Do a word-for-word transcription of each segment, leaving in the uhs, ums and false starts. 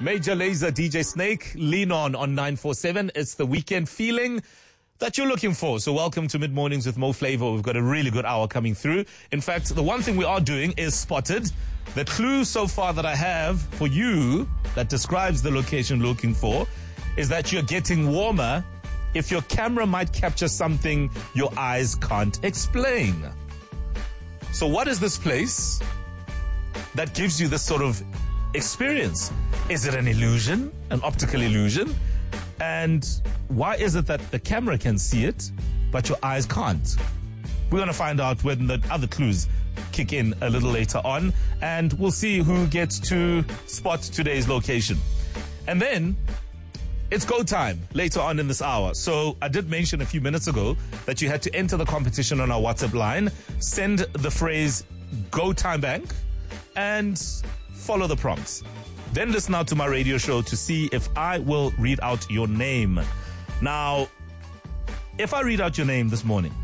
Major Lazer, D J Snake, Lean On on nine four seven. It's the weekend feeling that you're looking for. So welcome to Mid Mornings with Mo Flavor. We've got a really good hour coming through. In fact, the one thing we are doing is Spotted. The clue so far that I have for you that describes the location you're looking for is that you're getting warmer if your camera might capture something your eyes can't explain. So what is this place that gives you this sort of experience? Is it an illusion, an optical illusion? And why is it that the camera can see it, but your eyes can't? We're going to find out when the other clues kick in a little later on, and we'll see who gets to spot today's location. And then it's go time later on in this hour. So I did mention a few minutes ago that you had to enter the competition on our WhatsApp line, send the phrase Go Time Bank, and follow the prompts. Then listen out to my radio show to see if I will read out your name. Now, if I read out your name this morning,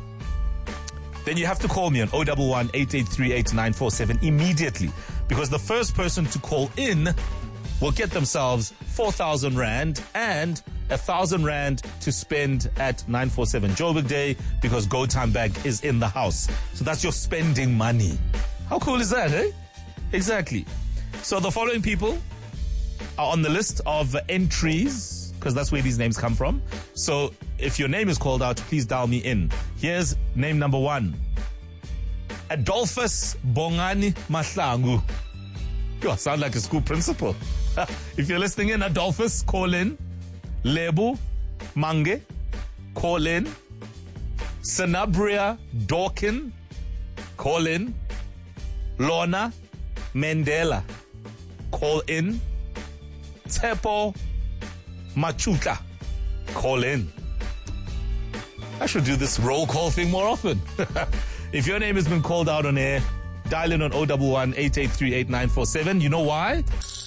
then you have to call me on zero one one, eight eight three, eight nine four seven immediately, because the first person to call in will get themselves four thousand rand and one thousand rand to spend at nine four seven Joburg Day, because Go Time Bank is in the house. So that's your spending money. How cool is that, eh? Exactly. So the following people are on the list of entries, because that's where these names come from. So if your name is called out, please dial me in. Here's name number one. Adolphus Bongani Mahlangu. You sound like a school principal. If you're listening in, Adolphus, call in. Lebu Mange, call in. Sanabria Dawkin, call in. Lorna Mandela, call in. Tepo Machuta, call in. I should do this roll call thing more often. If your name has been called out on air, dial in on zero one one, eight eight three, eight nine four seven. You know why?